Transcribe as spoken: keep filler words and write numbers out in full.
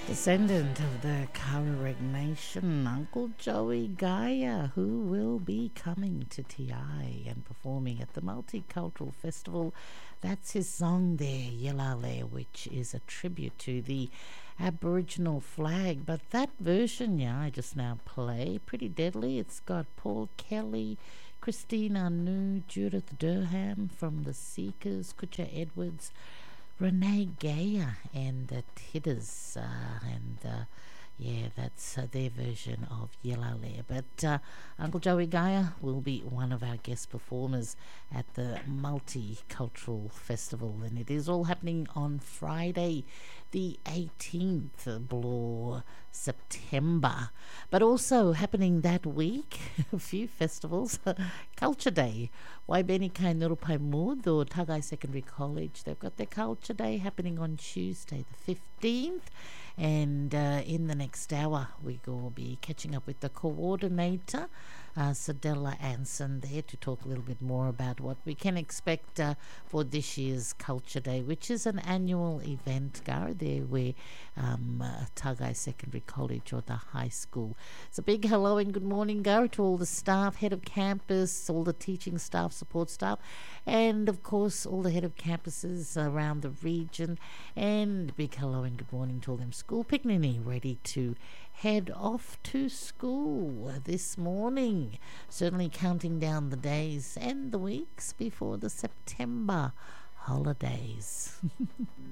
Descendant of the Kaureg Nation, Uncle Joey Gaia, who will be coming to T I and performing at the Multicultural Festival. That's his song there, Yelale, which is a tribute to the Aboriginal flag. But that version, yeah, I just now play, pretty deadly. It's got Paul Kelly, Christina Anu, Judith Durham from The Seekers, Kutcha Edwards, Renee Gayer and the Tidders, uh, and uh, yeah, that's uh, their version of Yellow Lair. But uh, Uncle Joey Gaia will be one of our guest performers at the Multicultural Festival, and it is all happening on Friday, the eighteenth of September. But also happening that week, a few festivals. Culture Day, Waibeni Kai Nurupai Mood or Tagai Secondary College. They've got their Culture Day happening on Tuesday the fifteenth. And uh, in the next hour, we will be catching up with the coordinator, uh, Sadella Anson, there to talk a little bit more about what we can expect uh, for this year's Culture Day, which is an annual event, Gar, there where um, uh, Tagai Secondary College or the high school. So big hello and good morning, Gar, to all the staff, head of campus, all the teaching staff, support staff, and of course all the head of campuses around the region. And big hello and good morning to all them school picnic ready to head off to school this morning. Certainly counting down the days and the weeks before the September holidays.